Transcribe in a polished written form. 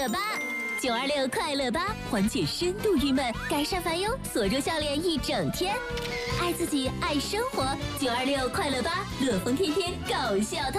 乐吧！926快乐吧，缓解深度郁闷，改善烦忧，锁住笑脸一整天。爱自己，爱生活，926快乐吧，乐疯天天搞笑淘。